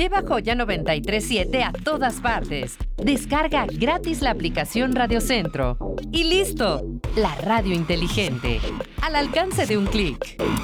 Lleva Joya 937 a todas partes. Descarga gratis la aplicación Radio Centro. Y listo, la radio inteligente, al alcance de un clic.